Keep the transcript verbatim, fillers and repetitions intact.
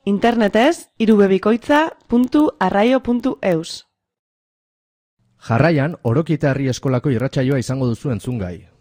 Internetez irubebikoitza puntu arraio puntu eus. Jarraian, Orokieta Herri Eskolako irratsaioa izango duzu entzungai.